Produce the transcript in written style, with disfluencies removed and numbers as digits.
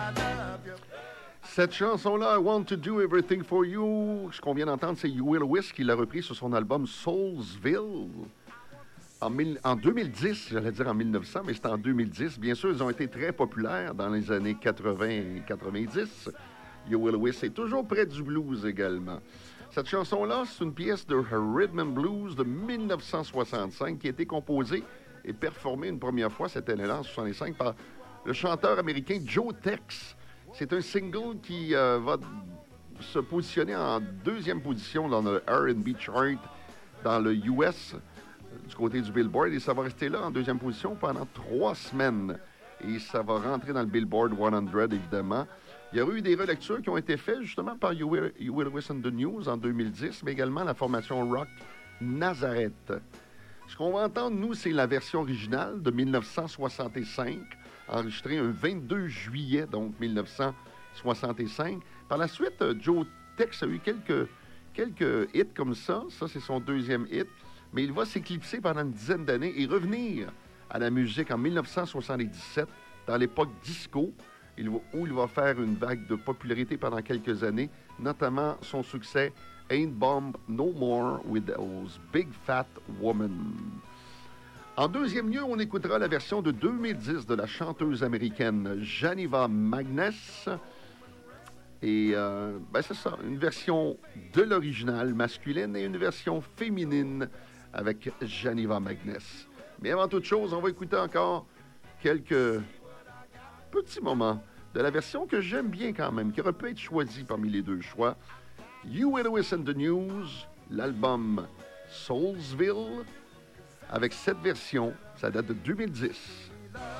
Cette chanson-là, I Want to Do Everything for You, ce qu'on vient d'entendre, c'est Huey Lewis qui l'a repris sur son album Soulsville. En 2010, j'allais dire en 1900, mais c'est en 2010. Bien sûr, ils ont été très populaires dans les années 80 et 90. Huey Lewis est toujours près du blues également. Cette chanson-là, c'est une pièce de Rhythm and Blues de 1965 qui a été composée et performée une première fois cette année-là, en 65, par le chanteur américain Joe Tex. C'est un single qui va se positionner en deuxième position dans le R&B chart dans le US du côté du Billboard et ça va rester là en deuxième position pendant 3 semaines. Et ça va rentrer dans le Billboard 100, évidemment. Il y a eu des relectures qui ont été faites justement par Huey Lewis and the News en 2010, mais également la formation rock Nazareth. Ce qu'on va entendre, nous, c'est la version originale de 1965, enregistrée un 22 juillet, donc 1965. Par la suite, Joe Tex a eu quelques hits comme ça. Ça, c'est son deuxième hit. Mais il va s'éclipser pendant une dizaine d'années et revenir à la musique en 1977, dans l'époque disco, où il va faire une vague de popularité pendant quelques années, notamment son succès Ain't Bomb No More with Those Big Fat Women. En deuxième lieu, on écoutera la version de 2010 de la chanteuse américaine Janiva Magness. Et c'est ça, une version de l'original masculine et une version féminine avec Janiva Magness. Mais avant toute chose, on va écouter encore quelques petits moments de la version que j'aime bien quand même, qui aurait pu être choisie parmi les deux choix. Huey Lewis and the News, l'album Soulsville, avec cette version, ça date de 2010.